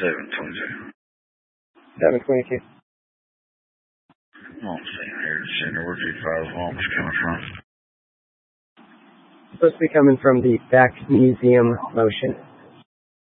722. 722. Oh, see, where's these 5 lumps coming from? Supposed to be coming from the back museum motion.